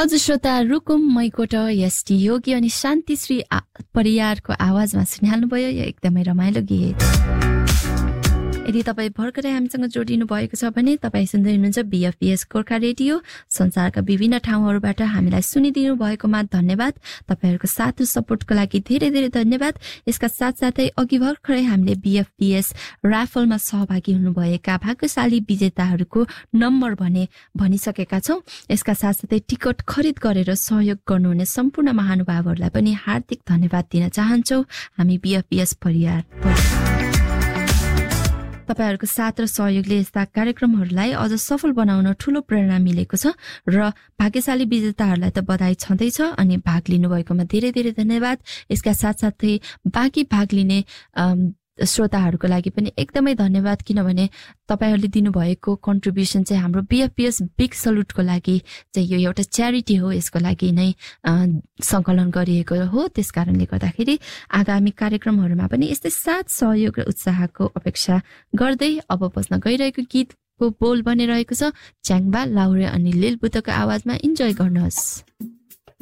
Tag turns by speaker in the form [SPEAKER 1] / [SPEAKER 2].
[SPEAKER 1] हजुर श्रोता, रुकुम मैकोट एसटी योगी अनि शान्तिश्री परियारको आवाजमा सुनिहाल्नुभयो यो एकदमै रमाइलो गीत। यदि तपाईँ भर्खरै हामीसँग जोडिनु भएको छ भने तपाईँ सुन्दै हुनुहुन्छ बीएफपीएस गोर्खा रेडियो। संसारका विभिन्न ठाउँहरूबाट हामीलाई सुनिदिनु भएकोमा धन्यवाद। तपाईहरूको साथ र सपोर्टको लागि धेरै धेरै धन्यवाद। यसका साथसाथै अघि भर्खरै हामीले बीएफपीएस राफलमा सहभागी हुनुभएका भाग्यशाली विजेताहरूको नम्बर भनिसकेका छौं। यसका साथसाथै टिकट खरिद गरेर सहयोग गर्नुहुने सम्पूर्ण महानुभावहरूलाई पनि हार्दिक धन्यवाद दिन चाहन्छौं हामी बीएफपीएस परिवार। तपाईहरूको साथ र सहयोगले यस्ता कार्यक्रमहरूलाई अझ सफल बनाउन ठूलो प्रेरणा मिलेको छ र भाग्यशाली विजेताहरूलाई त बधाई छँदैछ अनि भाग लिनुभएकोमा धेरै धेरै धन्यवाद। यसका साथसाथै बाँकी भाग लिने श्रोताहरूको लागि पनि एकदमै धन्यवाद, किनभने तपाईहरूले दिनुभएको कन्ट्रिब्युसन चाहिँ हाम्रो बीएफपीएस बिग सल्युटको लागि चाहिँ यो एउटा च्यारिटी हो, यसको लागि नै सङ्कलन गरिएको हो। त्यसकारणले गर्दाखेरि आगामी कार्यक्रमहरूमा पनि यस्तै साथ सहयोग र उत्साहको अपेक्षा गर्दै अब बस्न गइरहेको गीतको बोल बनिरहेको छ च्याङबा लाउरे अनि लिल बुद्धको आवाजमा। इन्जोय गर्नुहोस्।